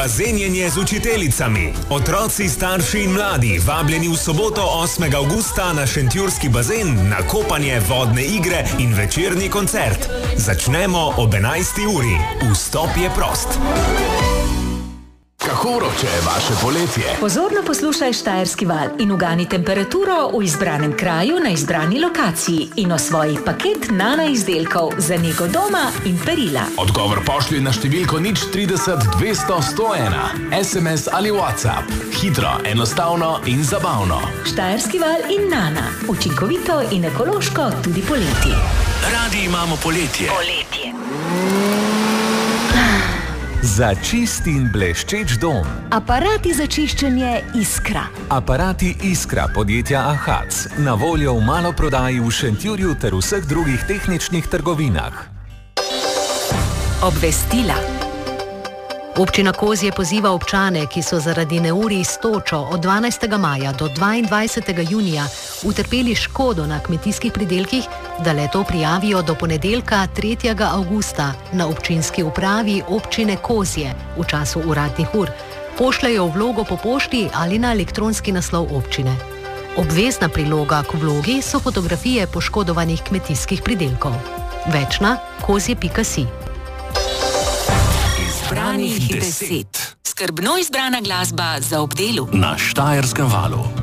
Bazenjenje z učiteljicami. Otroci, starši in mladi vabljeni v soboto 8. avgusta na šentjurski bazen na kopanje, vodne igre in večerni koncert. Začnemo ob 11. uri. Vstop je prost. Kako vroče je vaše poletje? Pozorno poslušaj Štajerski val in ugani temperaturo v izbranem kraju na izbrani lokaciji in osvoji paket Nana izdelkov za nego doma in perila. Odgovor pošlji na številko 030 200 101. SMS ali WhatsApp. Hitro, enostavno in zabavno. Štajerski val in Nana. Učinkovito in ekološko tudi poleti. Radi imamo poletje. Za čist in bleščeč dom. Aparati za čiščenje Iskra. Aparati Iskra podjetja Ahac. Na voljo v maloprodaji v Šentjurju ter vseh drugih tehničnih trgovinah. Obvestila. Občina Kozje poziva občane, ki so zaradi neurij s točo od 12. maja do 22. junija utrpeli škodo na kmetijskih pridelkih, da le-to prijavijo do ponedeljka 3. avgusta na občinski upravi občine Kozje v času uradnih ur. Pošljajo vlogo po pošti ali na elektronski naslov občine. Obvezna priloga k vlogi so fotografije poškodovanih kmetijskih pridelkov. Več na kozje.si. Izbranih 10. Skrbno izbrana glasba za ob delu. Na Štajerskem valu.